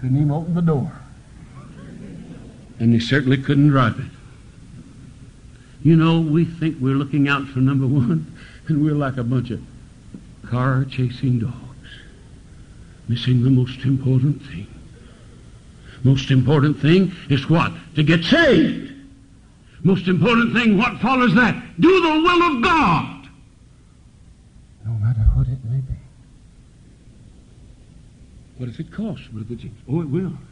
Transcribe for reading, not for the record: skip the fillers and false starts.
Couldn't even open the door. And they certainly couldn't drive it. You know, we think we're looking out for number one, and we're like a bunch of car-chasing dogs, missing the most important thing. Most important thing is what? To get saved. Most important thing, what follows that? Do the will of God. No matter what it may be. What if it costs, Brother James? Oh, it will.